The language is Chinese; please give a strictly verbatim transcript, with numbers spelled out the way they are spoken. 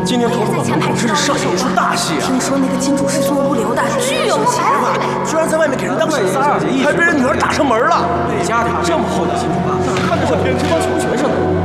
今天头头门口真是上演一出大戏啊！ 听说那个金主是做物流的，巨有钱啊！ 居然在外面给人当小三儿，还被人女儿打上门了。家里这么厚的金主爸，看着像这帮穷学生呢。